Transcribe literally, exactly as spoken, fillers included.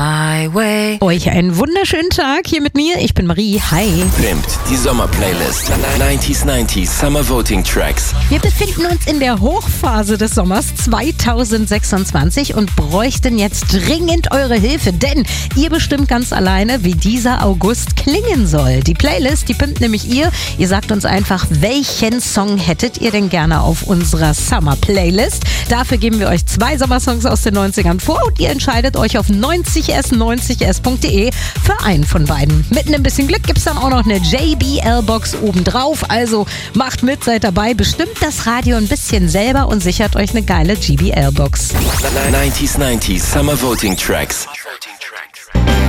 my way. Euch einen wunderschönen Tag hier mit mir. Ich bin Marie. Hi. Pimpt, die Sommerplaylist. neunziger neunzig Summer Voting Tracks. Wir befinden uns in der Hochphase des Sommers zweitausendsechsundzwanzig und bräuchten jetzt dringend eure Hilfe, denn ihr bestimmt ganz alleine, wie dieser August klingen soll. Die Playlist, die pimpt nämlich ihr. Ihr sagt uns einfach, welchen Song hättet ihr denn gerne auf unserer Summer Playlist? Dafür geben wir euch zwei Sommersongs aus den neunzigern vor und ihr entscheidet euch auf neunzig s neunzig s punkt de für einen von beiden. Mit ein bisschen Glück gibt es dann auch noch eine J B L-Box obendrauf. Also macht mit, seid dabei, bestimmt das Radio ein bisschen selber und sichert euch eine geile J B L-Box. neunziger neunzig Summer Voting Tracks.